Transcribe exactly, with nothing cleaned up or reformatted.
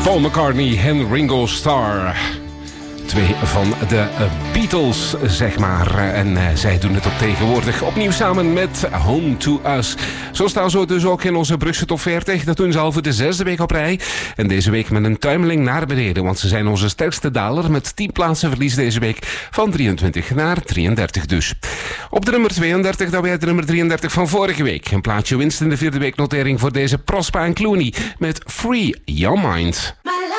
Paul McCartney en Ringo Starr. Twee van de Beatles, zeg maar. En uh, zij doen het ook tegenwoordig opnieuw samen met Home to Us. Zo staan ze dus ook in onze Brugse Top veertig. Dat doen ze al voor de zesde week op rij. En deze week met een tuimeling naar beneden. Want ze zijn onze sterkste daler met tien plaatsen verlies deze week. Van drieëntwintig naar drieëndertig dus. Op de nummer tweeëndertig, dan weer de nummer drieëndertig van vorige week. Een plaatje winst in de vierde week notering voor deze Prospa en Clooney met Free Your Mind.